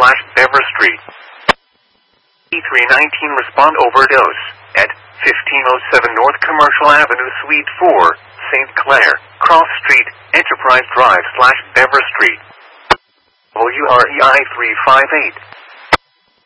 Drive/Bever Street. E319 respond overdose at 1507 North Commercial Avenue, Suite 4, St. Clair, Cross Street, Enterprise Drive/Bever Street. WREI 358.